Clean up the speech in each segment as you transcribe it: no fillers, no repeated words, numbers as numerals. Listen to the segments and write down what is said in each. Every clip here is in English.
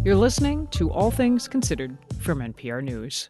You're listening to All Things Considered from NPR News.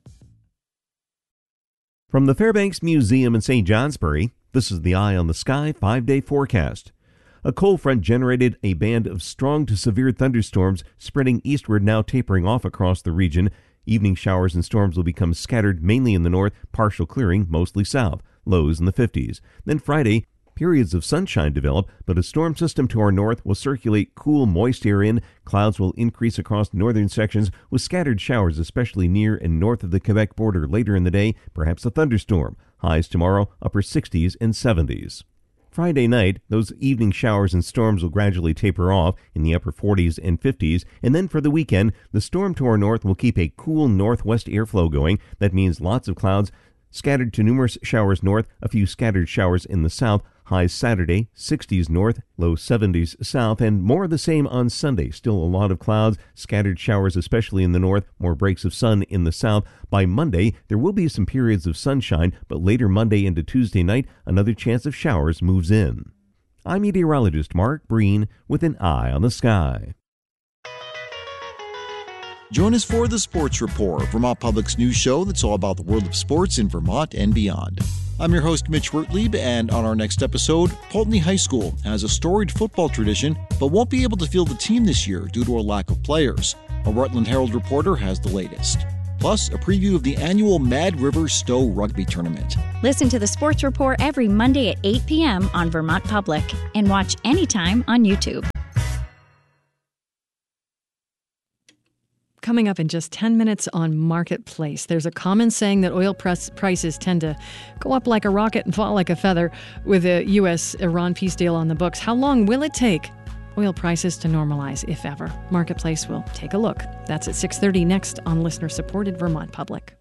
From the Fairbanks Museum in St. Johnsbury, this is the Eye on the Sky 5-day forecast. A cold front generated a band of strong to severe thunderstorms spreading eastward, now tapering off across the region. Evening showers and storms will become scattered mainly in the north, partial clearing mostly south, lows in the 50s. Then Friday, periods of sunshine develop, but a storm system to our north will circulate cool, moist air in. Clouds will increase across northern sections with scattered showers, especially near and north of the Quebec border later in the day, perhaps a thunderstorm. Highs tomorrow, upper 60s and 70s. Friday night, those evening showers and storms will gradually taper off in the upper 40s and 50s, and then for the weekend, the storm to our north will keep a cool northwest airflow going. That means lots of clouds scattered to numerous showers north, a few scattered showers in the south. Highs Saturday, 60s north, low 70s south, and more of the same on Sunday. Still a lot of clouds, scattered showers especially in the north, more breaks of sun in the south. By Monday, there will be some periods of sunshine, but later Monday into Tuesday night, another chance of showers moves in. I'm meteorologist Mark Breen with an Eye on the Sky. Join us for the Sports Report, Vermont Public's news show that's all about the world of sports in Vermont and beyond. I'm your host, Mitch Wertlieb, and on our next episode, Pulteney High School has a storied football tradition, but won't be able to field the team this year due to a lack of players. A Rutland Herald reporter has the latest. Plus, a preview of the annual Mad River Stowe Rugby Tournament. Listen to the Sports Report every Monday at 8 p.m. on Vermont Public, and watch anytime on YouTube. Coming up in just 10 minutes on Marketplace, there's a common saying that oil prices tend to go up like a rocket and fall like a feather with a U.S.-Iran peace deal on the books. How long will it take oil prices to normalize, if ever? Marketplace will take a look. That's at 6:30 next on listener-supported Vermont Public.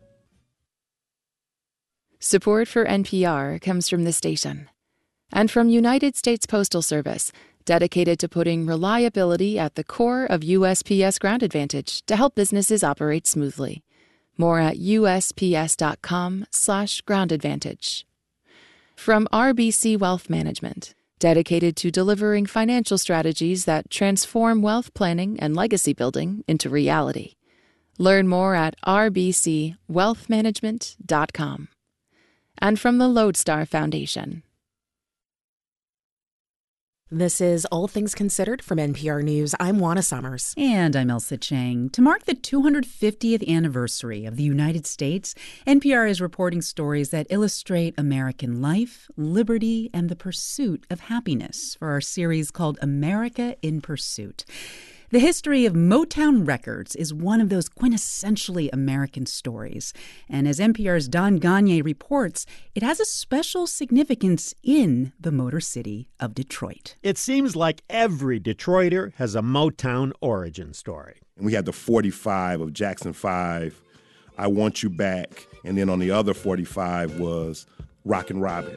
Support for NPR comes from the station and from United States Postal Service, dedicated to putting reliability at the core of USPS Ground Advantage to help businesses operate smoothly. More at usps.com/Ground Advantage. From RBC Wealth Management, dedicated to delivering financial strategies that transform wealth planning and legacy building into reality. Learn more at rbcwealthmanagement.com. And from the Lodestar Foundation. This is All Things Considered from NPR News. I'm Juana Summers. And I'm Elsa Chang. To mark the 250th anniversary of the United States, NPR is reporting stories that illustrate American life, liberty, and the pursuit of happiness for our series called America in Pursuit. The history of Motown Records is one of those quintessentially American stories. And as NPR's Don Gagné reports, it has a special significance in the Motor City of Detroit. It seems like every Detroiter has a Motown origin story. And we had the 45 of Jackson 5, I Want You Back, and then on the other 45 was Rockin' Robin.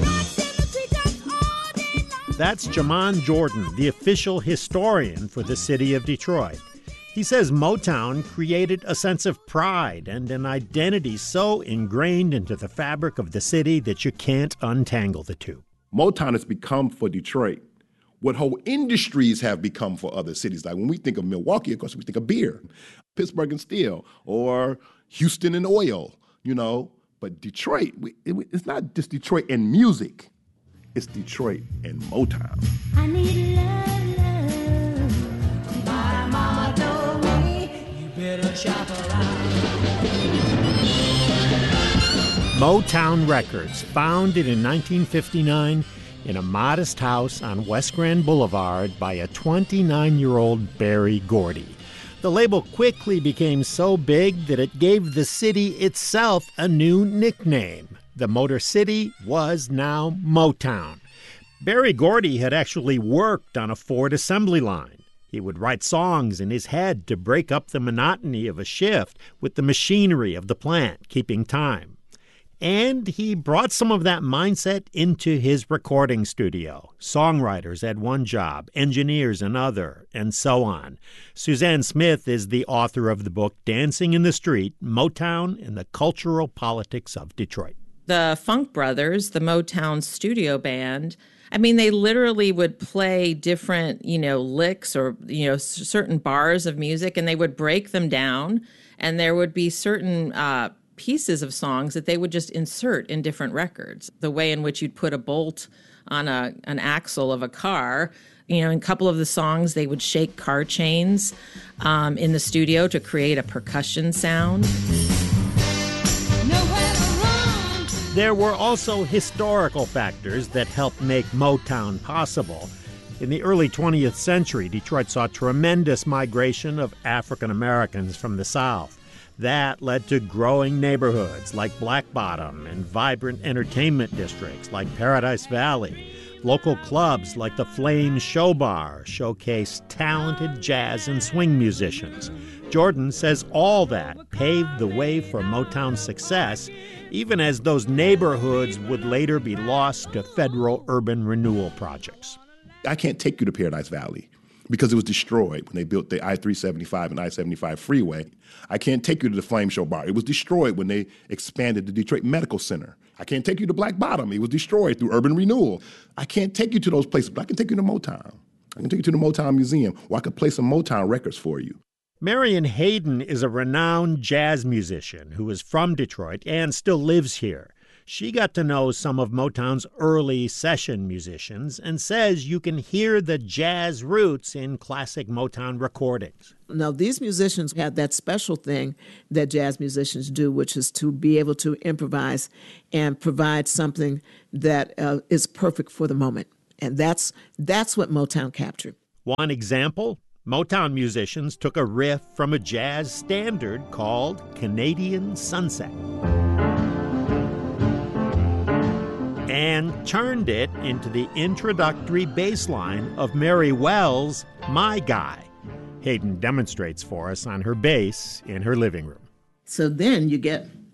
That's Jamon Jordan, the official historian for the city of Detroit. He says Motown created a sense of pride and an identity so ingrained into the fabric of the city that you can't untangle the two. Motown has become for Detroit what whole industries have become for other cities. Like when we think of Milwaukee, of course, we think of beer, Pittsburgh and steel, or Houston and oil, But Detroit, it's not just Detroit and music. It's Detroit and Motown. I need love, love. My mama told me you better shop around. Motown Records, founded in 1959 in a modest house on West Grand Boulevard by a 29-year-old Berry Gordy. The label quickly became so big that it gave the city itself a new nickname. The Motor City was now Motown. Berry Gordy had actually worked on a Ford assembly line. He would write songs in his head to break up the monotony of a shift with the machinery of the plant, keeping time. And he brought some of that mindset into his recording studio. Songwriters had one job, engineers another, and so on. Suzanne Smith is the author of the book Dancing in the Street, Motown and the Cultural Politics of Detroit. The Funk Brothers, the Motown studio band, I mean, they literally would play different, licks or, certain bars of music, and they would break them down. And there would be certain pieces of songs that they would just insert in different records. The way in which you'd put a bolt on an axle of a car. In a couple of the songs, they would shake car chains in the studio to create a percussion sound. There were also historical factors that helped make Motown possible. In the early 20th century, Detroit saw tremendous migration of African Americans from the South. That led to growing neighborhoods like Black Bottom and vibrant entertainment districts like Paradise Valley. Local clubs like the Flame Show Bar showcased talented jazz and swing musicians. Jordan says all that paved the way for Motown's success, even as those neighborhoods would later be lost to federal urban renewal projects. I can't take you to Paradise Valley because it was destroyed when they built the I-375 and I-75 freeway. I can't take you to the Flame Show Bar. It was destroyed when they expanded the Detroit Medical Center. I can't take you to Black Bottom. It was destroyed through urban renewal. I can't take you to those places, but I can take you to Motown. I can take you to the Motown Museum, or I could play some Motown records for you. Marion Hayden is a renowned jazz musician who is from Detroit and still lives here. She got to know some of Motown's early session musicians and says you can hear the jazz roots in classic Motown recordings. Now, these musicians have that special thing that jazz musicians do, which is to be able to improvise and provide something that is perfect for the moment. And that's what Motown captured. One example, Motown musicians took a riff from a jazz standard called Canadian Sunset and turned it into the introductory bass line of Mary Wells' My Guy. Hayden demonstrates for us on her bass in her living room. So then you get